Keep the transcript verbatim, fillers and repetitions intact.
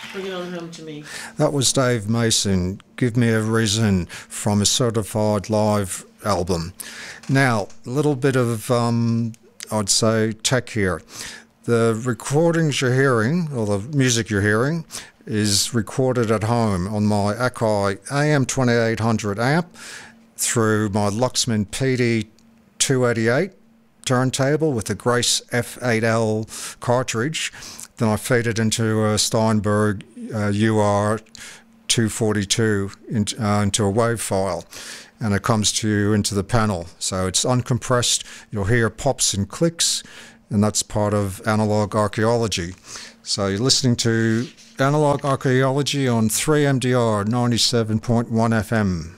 Bring It On Home to Me. That was Dave Mason, Give Me a Reason, from his Certified Live album. Now, a little bit of, um, I'd say, tech here. The recordings you're hearing, or the music you're hearing, is recorded at home on my Akai A M twenty-eight hundred amp through my Luxman P D two eighty-eight turntable with a Grace F eight L cartridge. Then I feed it into a Steinberg uh, U R two forty-two in, uh, into a WAV file, and it comes to you into the panel. So it's uncompressed. You'll hear pops and clicks, and that's part of Analog Archaeology. So you're listening to Analog Archaeology on three M D R ninety-seven point one F M.